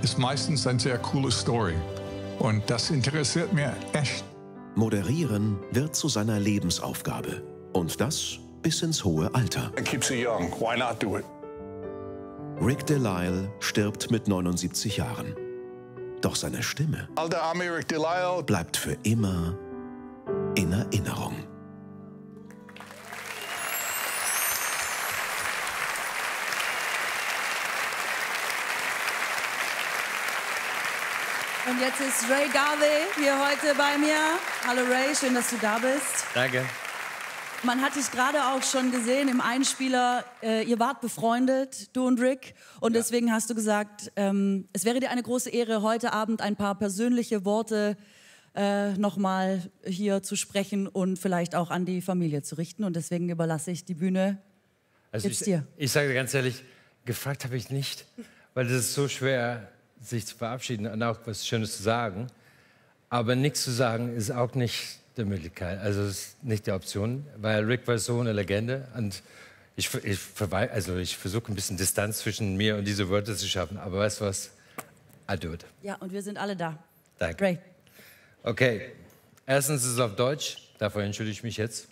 ist meistens eine sehr coole Story. Und das interessiert mich echt. Moderieren wird zu seiner Lebensaufgabe. Und das bis ins hohe Alter. It keeps you young. Why not do it? Rick Delisle stirbt mit 79 Jahren. Doch seine Stimme Alter Ami Rick Delisle bleibt für immer in Erinnerung. Und jetzt ist Ray Garvey hier heute bei mir. Hallo Ray, schön, dass du da bist. Danke. Man hat dich gerade auch schon gesehen im Einspieler. Ihr wart befreundet, du und Rick. Und deswegen hast du gesagt, es wäre dir eine große Ehre, heute Abend ein paar persönliche Worte nochmal hier zu sprechen und vielleicht auch an die Familie zu richten. Und deswegen überlasse ich die Bühne jetzt dir. Ich sage dir ganz ehrlich, gefragt habe ich nicht, weil es ist so schwer, sich zu verabschieden und auch was Schönes zu sagen. Aber nichts zu sagen ist auch nicht die Möglichkeit, also ist nicht die Option, weil Rick war so eine Legende und ich versuche ein bisschen Distanz zwischen mir und diese Wörter zu schaffen, aber weißt du was? I do it. Ja, und wir sind alle da. Danke. Ray. Okay, erstens ist es auf Deutsch, dafür entschuldige ich mich jetzt,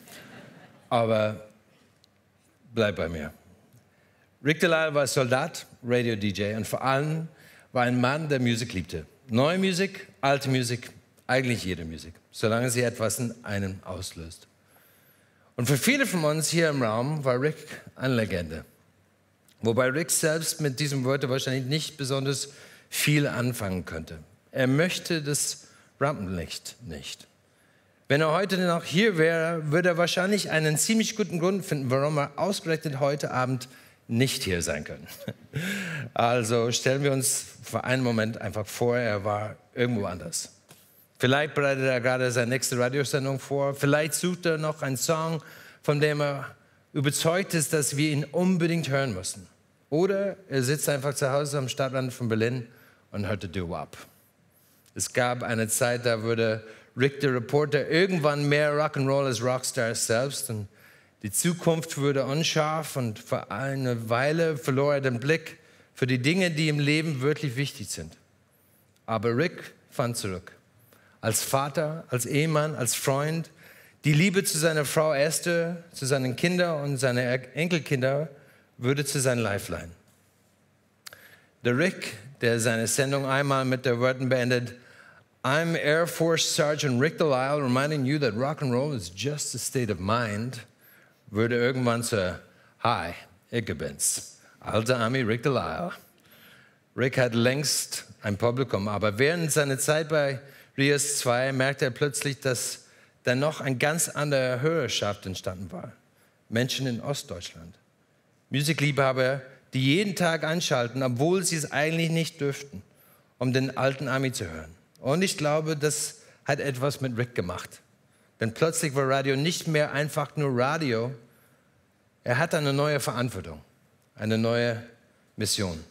aber bleib bei mir. Rick Delisle war Soldat, Radio-DJ und vor allem war ein Mann, der Musik liebte. Neue Musik, alte Musik, eigentlich jede Musik, solange sie etwas in einem auslöst. Und für viele von uns hier im Raum war Rick eine Legende. Wobei Rick selbst mit diesem Wort wahrscheinlich nicht besonders viel anfangen könnte. Er möchte das Rampenlicht nicht. Wenn er heute noch hier wäre, würde er wahrscheinlich einen ziemlich guten Grund finden, warum er ausgerechnet heute Abend nicht hier sein können. Also stellen wir uns für einen Moment einfach vor, er war irgendwo anders. Vielleicht bereitet er gerade seine nächste Radiosendung vor. Vielleicht sucht er noch einen Song, von dem er überzeugt ist, dass wir ihn unbedingt hören müssen. Oder er sitzt einfach zu Hause am Stadtrand von Berlin und hört Doo-Wop. Es gab eine Zeit, da wurde Rick der Reporter irgendwann mehr Rock'n'Roll als Rockstars selbst. Und die Zukunft wurde unscharf und für eine Weile verlor er den Blick für die Dinge, die im Leben wirklich wichtig sind. Aber Rick fand zurück. Als Vater, als Ehemann, als Freund. Die Liebe zu seiner Frau Esther, zu seinen Kindern und seinen Enkelkinder würde zu seiner Lifeline. Der Rick, der seine Sendung einmal mit den Worten beendet, I'm Air Force Sergeant Rick Delisle, reminding you that rock and roll is just a state of mind, würde irgendwann zu Hi, ich bin's, alter Ami Rick Delisle. Rick hat längst ein Publikum, aber während seiner Zeit bei Rias 2 merkte er plötzlich, dass da noch eine ganz andere Hörerschaft entstanden war. Menschen in Ostdeutschland. Musikliebhaber, die jeden Tag anschalten, obwohl sie es eigentlich nicht dürften, um den alten Ami zu hören. Und ich glaube, das hat etwas mit Rick gemacht. Denn plötzlich war Radio nicht mehr einfach nur Radio. Er hatte eine neue Verantwortung, eine neue Mission.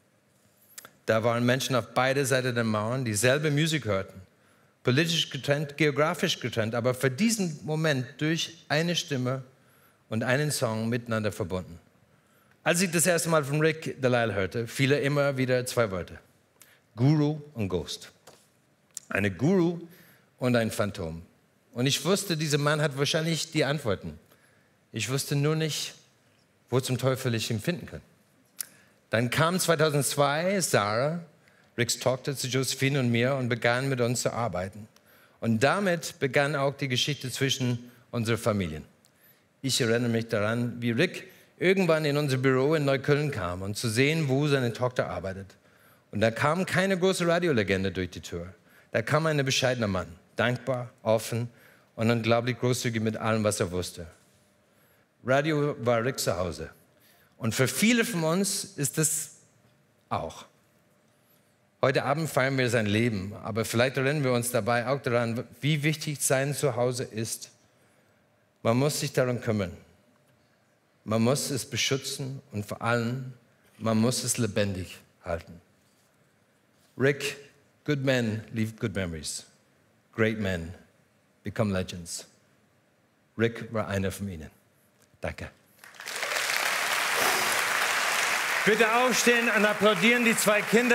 Da waren Menschen auf beiden Seiten der Mauern, die dieselbe Musik hörten. Politisch getrennt, geografisch getrennt, aber für diesen Moment durch eine Stimme und einen Song miteinander verbunden. Als ich das erste Mal von Rick Delisle hörte, fiel immer wieder zwei Wörter. Guru und Ghost. Eine Guru und ein Phantom. Und ich wusste, dieser Mann hat wahrscheinlich die Antworten. Ich wusste nur nicht, wo zum Teufel ich ihn finden kann. Dann kam 2002 Sarah, Ricks Tochter, zu Josephine und mir und begann mit uns zu arbeiten. Und damit begann auch die Geschichte zwischen unseren Familien. Ich erinnere mich daran, wie Rick irgendwann in unser Büro in Neukölln kam, um zu sehen, wo seine Tochter arbeitet. Und da kam keine große Radiolegende durch die Tür. Da kam ein bescheidener Mann, dankbar, offen und unglaublich großzügig mit allem, was er wusste. Radio war Rick zu Hause. Und für viele von uns ist das auch. Heute Abend feiern wir sein Leben, aber vielleicht erinnern wir uns dabei auch daran, wie wichtig sein Zuhause ist. Man muss sich darum kümmern. Man muss es beschützen und vor allem, man muss es lebendig halten. Rick, good men leave good memories. Great men become legends. Rick war einer von ihnen. Danke. Bitte aufstehen und applaudieren die zwei Kinder.